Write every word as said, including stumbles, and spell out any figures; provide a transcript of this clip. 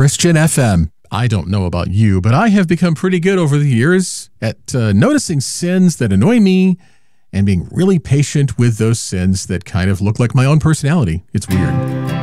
Christian F M. I don't know about you, but I have become pretty good over the years at uh, noticing sins that annoy me and being really patient with those sins that kind of look like my own personality. It's weird.